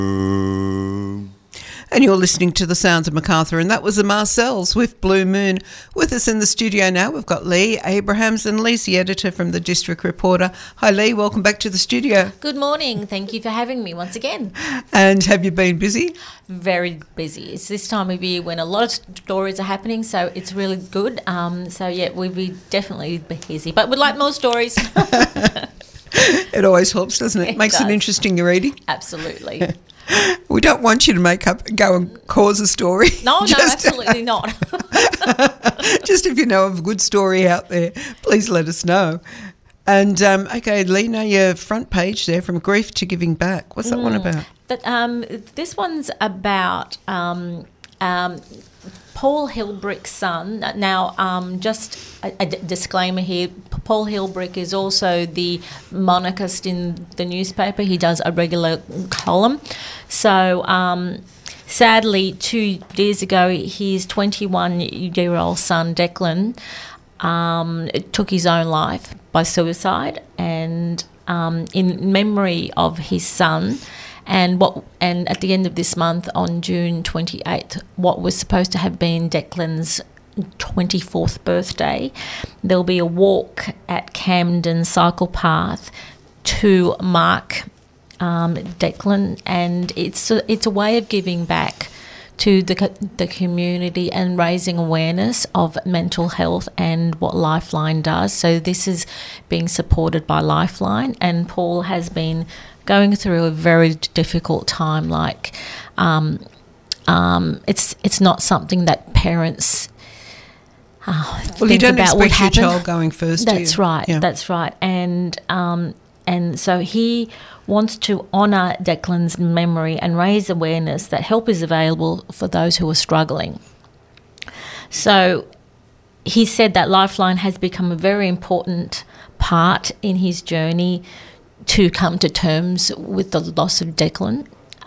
And you're listening to the sounds of Macarthur, and that was the Marcells with Blue Moon. With us in the studio now, we've got Lee Abrahams, and Lee's the editor from the District Reporter. Hi Lee, welcome back to the studio. Good morning. Thank you for having me once again. And have you been busy? Very busy. It's this time of year when a lot of stories are happening, so it's really good. We'll be definitely busy, but we'd like more stories. It always helps, doesn't it? It Makes does. it interesting reading. Absolutely. We don't want you to go and cause a story. No, absolutely not. Just if you know of a good story out there, please let us know. And, okay, Lee, now your front page there, From Grief to Giving Back. What's that one about? But this one's about Paul Hilbrick's son. Now, just a disclaimer here, Paul Hilbrick is also the monarchist in the newspaper. He does a regular column. So, sadly, 2 years ago, his 21-year-old son, Declan, took his own life by suicide. And in memory of his son, and at the end of this month, on June 28th, what was supposed to have been Declan's 24th birthday, there'll be a walk at Camden Cycle Path to mark Declan, and it's a way of giving back to the community and raising awareness of mental health and what Lifeline does. So this is being supported by Lifeline, and Paul has been going through a very difficult time. It's not something that parents you don't about expect your happen. child going first. That's right. Yeah. That's right. And so he wants to honour Declan's memory and raise awareness that help is available for those who are struggling. So he said that Lifeline has become a very important part in his journey to come to terms with the loss of Declan.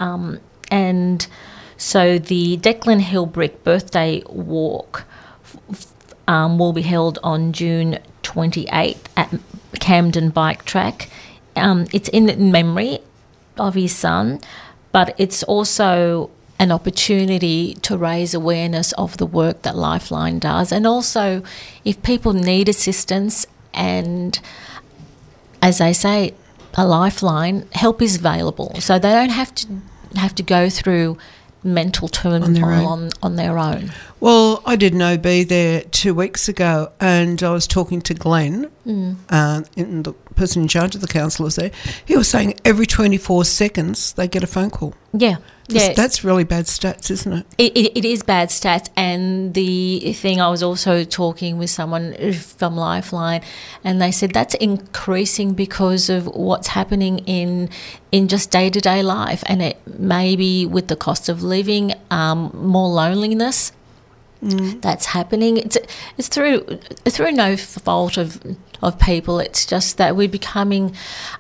And so the Declan Hilbrick birthday walk will be held on June 28th at Camden Bike Track. It's in memory of his son, but it's also an opportunity to raise awareness of the work that Lifeline does. And also, if people need assistance, and as they say, a lifeline, help is available. So they don't have to go through mental turmoil on their own. Well, I did an OB there 2 weeks ago, and I was talking to Glenn, the person in charge of the counsellors there. He was saying every 24 seconds they get a phone call. Yeah. That's really bad stats, isn't it? It is bad stats. And the thing, I was also talking with someone from Lifeline, and they said that's increasing because of what's happening in just day-to-day life, and it may be with the cost of living, more loneliness that's happening. It's through no fault of people. It's just that we're becoming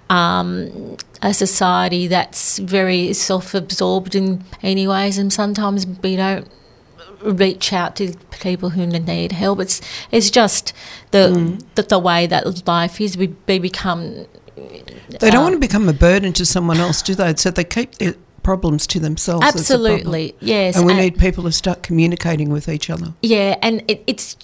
a society that's very self-absorbed in many ways, and sometimes we don't reach out to people who need help. It's just the way that life is. We become. They don't want to become a burden to someone else, do they? So they keep their problems to themselves. Absolutely, yes. And we need people to start communicating with each other. Yeah, and it's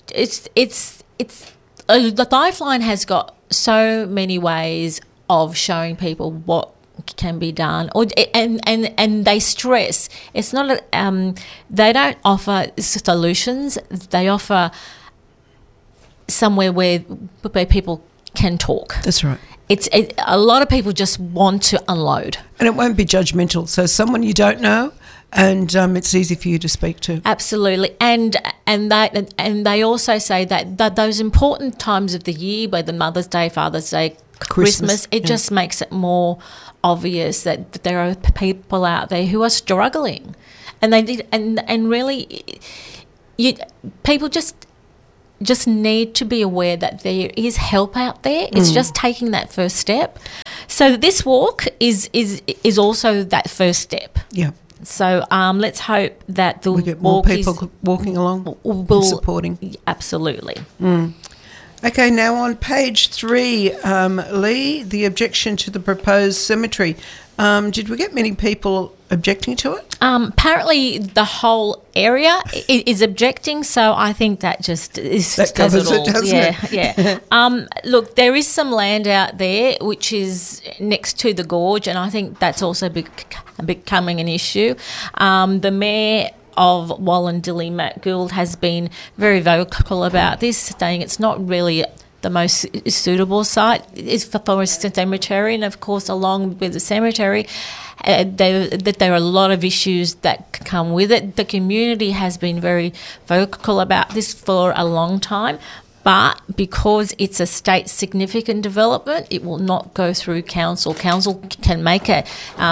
the Lifeline has got so many ways of showing people what can be done, and they stress it's not they don't offer solutions. They offer somewhere where people can talk. That's right. A lot of people just want to unload, and it won't be judgmental. So someone you don't know, and it's easy for you to speak to. Absolutely, and they also say that those important times of the year, whether Mother's Day, Father's Day, Christmas, it just makes it more obvious that there are people out there who are struggling, and really, people just need to be aware that there is help out there. It's just taking that first step. So this walk is also that first step. Yeah. So let's hope that the we get more walk people walking along and supporting. Absolutely. Okay, now on page 3, Lee, the objection to the proposed cemetery. Did we get many people objecting to it? Apparently, the whole area is objecting, so I think that just that covers it, doesn't it? Yeah. Look, there is some land out there which is next to the gorge, and I think that's also becoming an issue. The mayor of Wallandilly, Matt Gould, has been very vocal about this, saying it's not really the most suitable site is for a cemetery, and of course along with the cemetery there are a lot of issues that come with it. The community has been very vocal about this for a long time, but because it's a state significant development, it will not go through council. Council can make a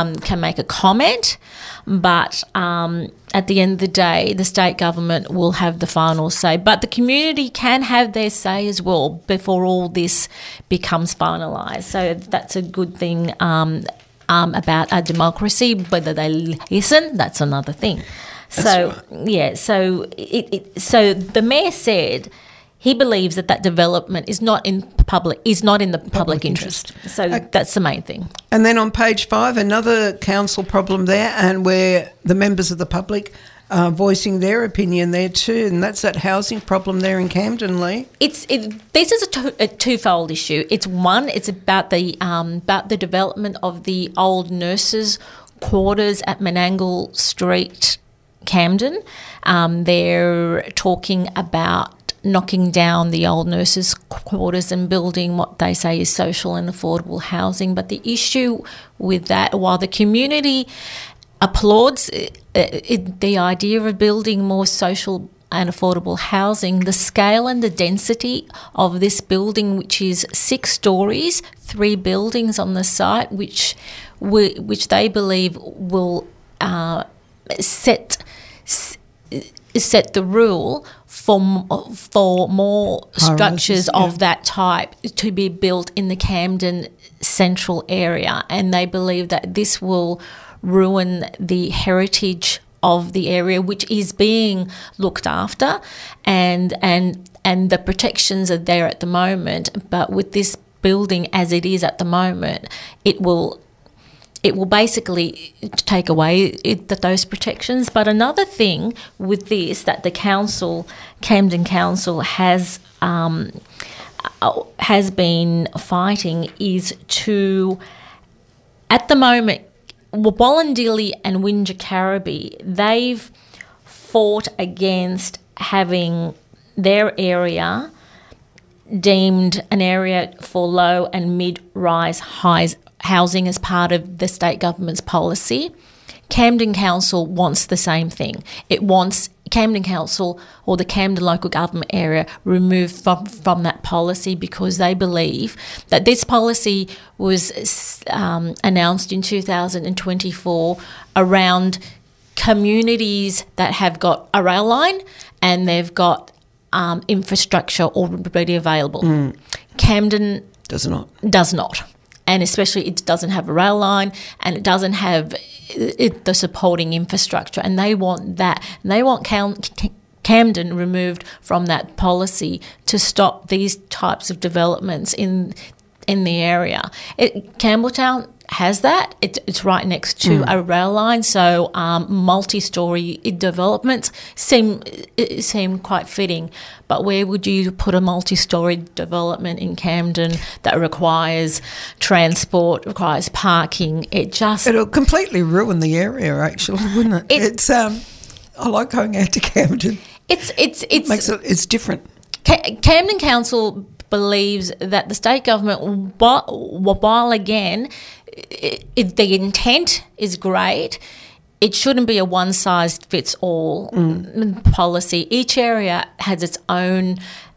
comment, but at the end of the day, the state government will have the final say. But the community can have their say as well before all this becomes finalised. So that's a good thing about our democracy. Whether they listen, that's another thing. So so the mayor said he believes that development is not in the public interest. So that's the main thing. And then on page 5, another council problem there, and where the members of the public are voicing their opinion there too, and that's that housing problem there in Camden, Lee. This is a twofold issue. It's about the development of the old nurses' quarters at Menangle Street, Camden. They're talking about knocking down the old nurses' quarters and building what they say is social and affordable housing. But the issue with that, while the community applauds the idea of building more social and affordable housing, the scale and the density of this building, which is 6 stories, 3 buildings on the site, which they believe will set the rule for more structures of that type to be built in the Camden central area, and they believe that this will ruin the heritage of the area, which is being looked after, and the protections are there at the moment. But with this building as it is at the moment, it will basically take away those protections. But another thing with this that the Camden Council has been fighting is to, at the moment, Wallandilly and Wingecarribee, they've fought against having their area deemed an area for low and mid-rise housing as part of the state government's policy. Camden Council wants the same thing. It wants Camden Council or the Camden local government area removed from that policy, because they believe that this policy was announced in 2024 around communities that have got a rail line and they've got infrastructure already available. Camden does not. And especially it doesn't have a rail line and it doesn't have the supporting infrastructure. And they want that. And they want Camden removed from that policy to stop these types of developments in the area. Campbelltown has that. It's right next to a rail line, so multi-storey developments seem quite fitting. But where would you put a multi-storey development in Camden that requires transport, requires parking? It'll completely ruin the area, actually, wouldn't it? I like going out to Camden. It's different. Camden Council believes that the state government, while again, the intent is great, it shouldn't be a one-size-fits-all policy. Each area has its own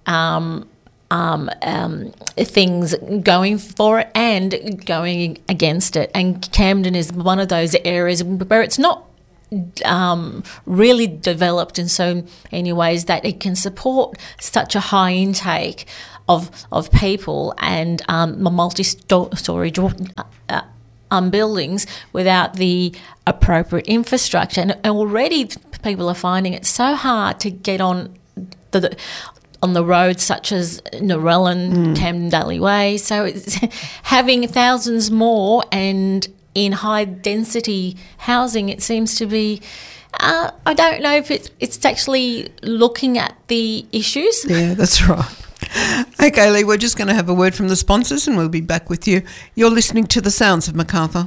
things going for it and going against it. And Camden is one of those areas where it's not really developed in so many ways that it can support such a high intake of people and multi-storey buildings without the appropriate infrastructure. And already people are finding it so hard to get on the roads such as Narellan, Camden Daly Way. So it's having thousands more and in high density housing, it seems to be. I don't know if it's actually looking at the issues. Yeah, that's right. Okay, Lee, we're just going to have a word from the sponsors and we'll be back with you. You're listening to The Sounds of Macarthur.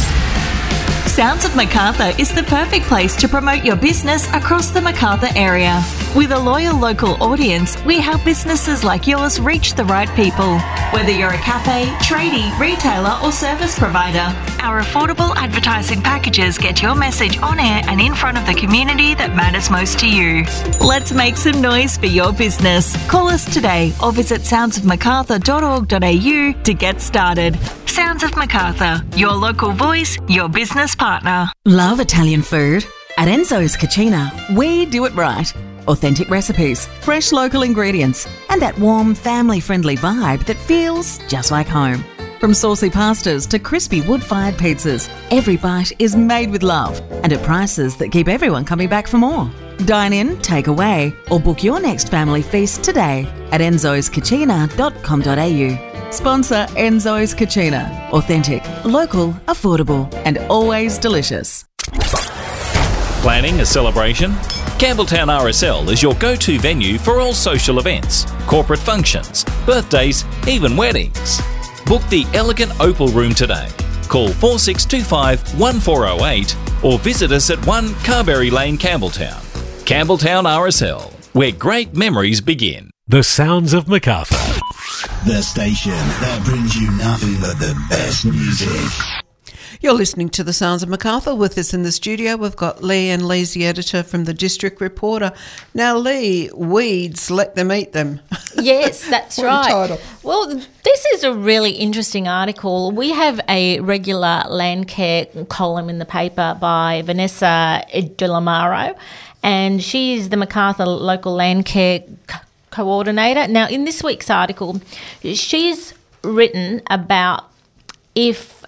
Sounds of Macarthur is the perfect place to promote your business across the Macarthur area. With a loyal local audience, we help businesses like yours reach the right people. Whether you're a cafe, tradie, retailer or service provider, our affordable advertising packages get your message on air and in front of the community that matters most to you. Let's make some noise for your business. Call us today or visit soundsofmacarthur.org.au to get started. Sounds of Macarthur, your local voice, your business partner. Love Italian food? At Enzo's Cucina, we do it right. Authentic recipes, fresh local ingredients, and that warm, family-friendly vibe that feels just like home. From saucy pastas to crispy wood-fired pizzas, every bite is made with love and at prices that keep everyone coming back for more. Dine in, take away, or book your next family feast today at enzoscucina.com.au. Sponsor Enzo's Cucina. Authentic, local, affordable, and always delicious. Planning a celebration? Campbelltown RSL is your go-to venue for all social events, corporate functions, birthdays, even weddings. Book the elegant Opal Room today. Call 4625 1408 or visit us at 1 Carberry Lane, Campbelltown. Campbelltown RSL, where great memories begin. The Sounds of Macarthur. The station that brings you nothing but the best music. You're listening to The Sounds of Macarthur. With us in the studio, we've got Lee, and Lee's the editor from the District Reporter. Now, Lee, weeds, let them eat them. Yes, that's What a right. title. Well, this is a really interesting article. We have a regular land care column in the paper by Vanessa Delamaro, and she is the Macarthur local land care coordinator. Now, in this week's article, she's written about if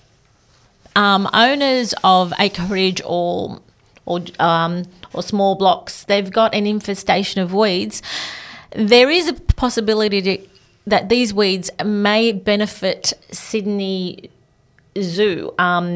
owners of acreage or small blocks, they've got an infestation of weeds, there is a possibility that these weeds may benefit Sydney Zoo,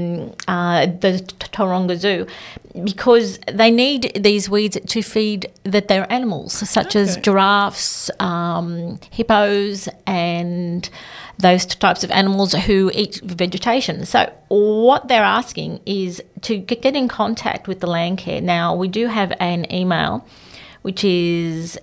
the Taronga Zoo, because they need these weeds to feed their animals, such as giraffes, hippos, and those types of animals who eat vegetation. So what they're asking is to get in contact with the land care. Now, we do have an email, which is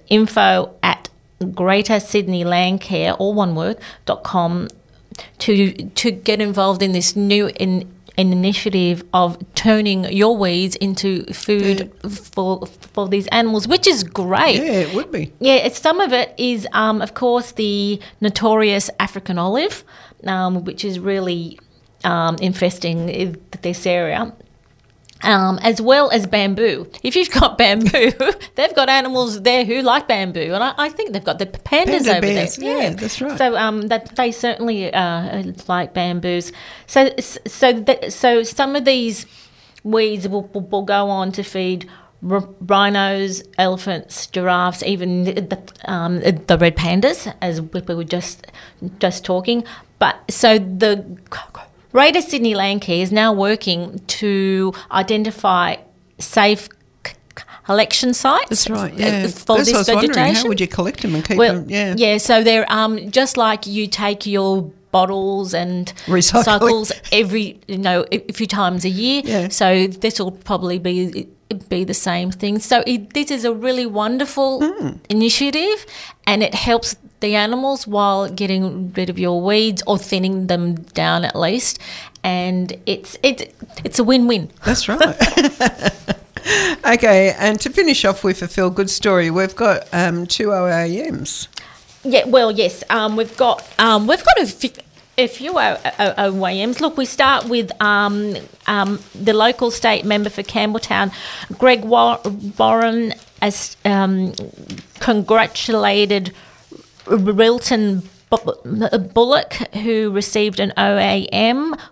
info@greatersydneylandcare, all one word, .com, to get involved in this new initiative of turning your weeds into food for these animals, which is great. Yeah, it would be. Yeah, some of it is, of course, the notorious African olive, which is really infesting this area. As well as bamboo. If you've got bamboo, they've got animals there who like bamboo, and I think they've got the pandas over bears. there. Yeah, that's right. So that they certainly like bamboos. So some of these weeds will go on to feed rhinos, elephants, giraffes, even the red pandas, as we were just talking. But so the Greater Sydney Landcare is now working to identify safe collection sites. That's right, yeah. For That's this what I was wondering, vegetation. how would you collect them and keep them? Yeah. Yeah, so they're just like you take your bottles and Recycling. recycles a few times a year. Yeah. So this will probably be the same thing. So this is a really wonderful initiative, and it helps the animals while getting rid of your weeds or thinning them down at least, and it's a win-win. That's right. Okay, and to finish off with a feel-good story, we've got 2 OAMs. Yeah, well, yes, we've got a few OAMs. Look, we start with the local state member for Campbelltown, Greg Warren, as congratulated Rilton Bullock, who received an OAM